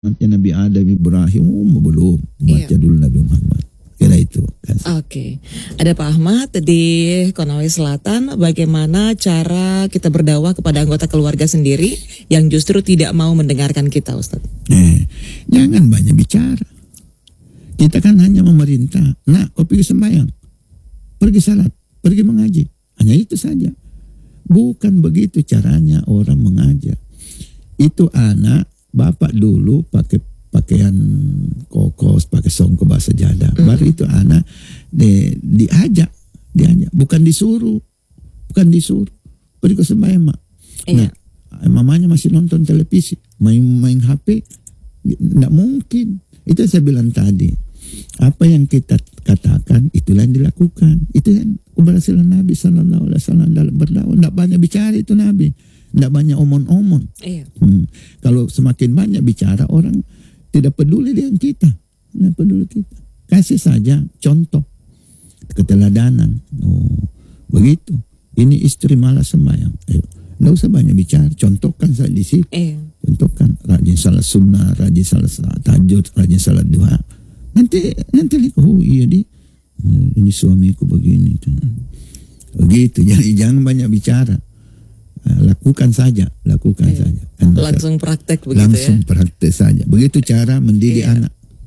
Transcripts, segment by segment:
Nabi Adam, Ibrahim, belum. Baca dulu Nabi Muhammad. Kira itu kan. Oke. Ada Pak Ahmad di Konawe Selatan. Bagaimana cara kita berdakwah kepada anggota keluarga sendiri yang justru tidak mau mendengarkan kita, Ustaz? Jangan banyak bicara. Kita kan hanya memerintah. Nah, kau pergi sembahyang, pergi salat, pergi mengaji. Hanya itu saja. Bukan begitu caranya orang mengajar. Itu anak bapak dulu pakai pakaian kokos, pakai songkok bahasa Jawa. Baru itu anak diajak, bukan disuruh, pergi ke sembahyang mak. Nah, mamanya masih nonton televisi, main HP, nggak mungkin. Itu saya bilang tadi, apa yang kita katakan itulah yang dilakukan. Itu yang keberhasilan Nabi Sallallahu Alaihi Wasallam dalam berdakwah. Nggak banyak bicara itu Nabi. Tidak banyak omon-omon. Kalau semakin banyak bicara, orang tidak peduli dengan kita. Tidak peduli kita. Kasih saja contoh keteladanan. Begitu. Ini istri malah sembahyang. Tidak usah banyak bicara. Contohkan saja di situ. Contohkan. Rajin salat sunnah, rajin salat tahajud, rajin salat duha. Nanti oh iya ini suamiku begini. Begitu. Jadi jangan banyak bicara. Lakukan saja. Langsung praktek begitu. Langsung praktek saja. Begitu cara mendidik anak.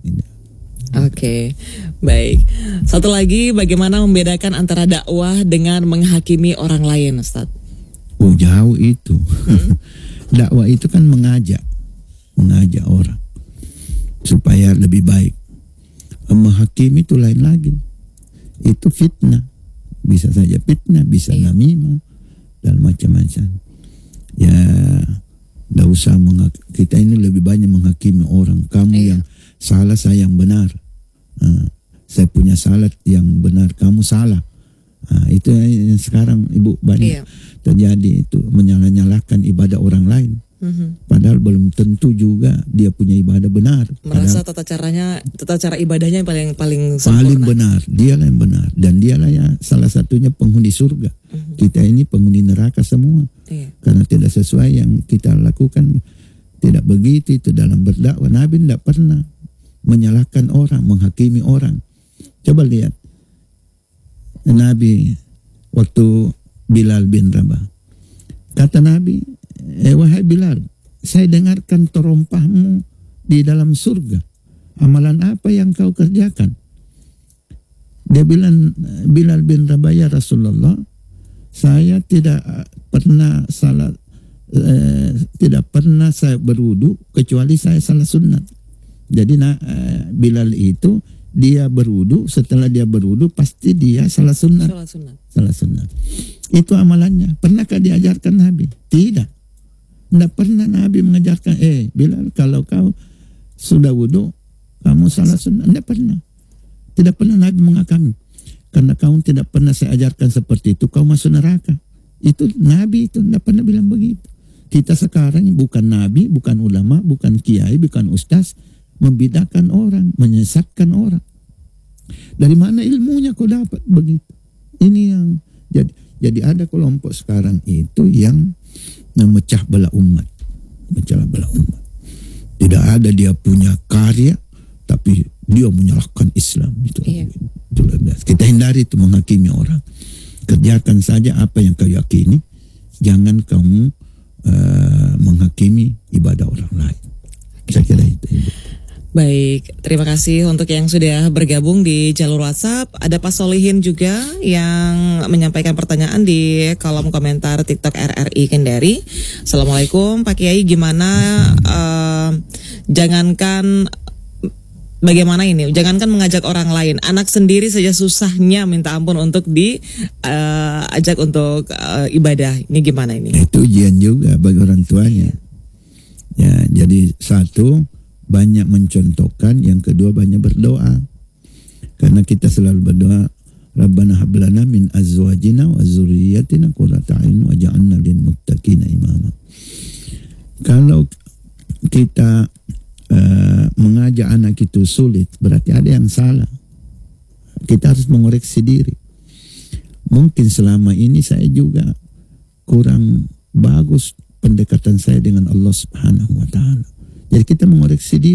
Oke, baik. Satu lagi, bagaimana membedakan antara dakwah dengan menghakimi orang lain, Ustaz? Oh, jauh itu. Dakwah itu kan mengajak orang supaya lebih baik. Menghakimi itu lain lagi. Itu fitnah. Bisa saja fitnah, bisa namimah dan macam-macam. Ya, tidak usah kita ini lebih banyak menghakimi orang. Kamu yang salah, saya yang benar. Saya punya salah yang benar, kamu salah. Itu yang sekarang Ibu banyak terjadi, itu menyalah-nyalahkan ibadah orang lain. Padahal belum tentu juga dia punya ibadah benar. Merasa tata cara ibadahnya yang paling sempurna. Paling benar, dialah yang benar, dan dialah yang salah satunya penghuni surga. Kita ini penghuni neraka semua. Karena tidak sesuai yang kita lakukan. Tidak begitu itu dalam berdakwah. Nabi tidak pernah menyalahkan orang, menghakimi orang. Coba lihat Nabi waktu Bilal bin Rabah. Kata Nabi, wahai Bilal, saya dengarkan terompahmu di dalam surga. Amalan apa yang kau kerjakan? Dia bilang, Bilal bin Rabah, ya Rasulullah, saya tidak pernah saya berwudu kecuali saya salah sunat. Jadi Bilal itu dia berwudu, setelah dia berwudu pasti dia salah sunat. Salah sunat. Itu amalannya. Pernahkah diajarkan Nabi? Tidak. Tidak pernah Nabi mengajarkan, Bilal, kalau kau sudah wudu, kamu salah sunat. Tidak pernah. Tidak pernah Nabi mengakami. Karena kau tidak pernah saya ajarkan seperti itu, kau masuk neraka. Itu Nabi itu tidak pernah bilang begitu. Kita sekarang bukan Nabi, bukan ulama, bukan kiai, bukan ustaz, membidakan orang, menyesatkan orang. Dari mana ilmunya kau dapat begitu? Ini yang jadi ada kelompok sekarang itu yang memecah belah umat. Tidak ada dia punya karya, tapi dia menyalahkan Islam. Itu kita hindari itu menghakimi orang. Kerjakan saja apa yang kau yakini. Jangan kamu menghakimi ibadah orang lain. Saya kira itu. Baik, terima kasih untuk yang sudah bergabung di jalur WhatsApp. Ada Pak Solihin juga yang menyampaikan pertanyaan di kolom komentar TikTok RRI Kendari. Assalamualaikum Pak Kiai, gimana jangankan mengajak orang lain, anak sendiri saja susahnya minta ampun untuk diajak untuk ibadah. Ini gimana ini? Itu ujian juga bagi orang tuanya. Ya, jadi satu, banyak mencontohkan, yang kedua banyak berdoa. Karena kita selalu berdoa, Rabbana hab lana min azwajina wa dzurriyyatina qurrata a'yun waj'alna lil muttaqina imama. Kalau kita mengajak anak itu sulit, berarti ada yang salah. Kita harus mengoreksi diri. Mungkin selama ini saya juga kurang bagus pendekatan saya dengan Allah Subhanahu wa Ta'ala. Jadi kita mengoreksi diri.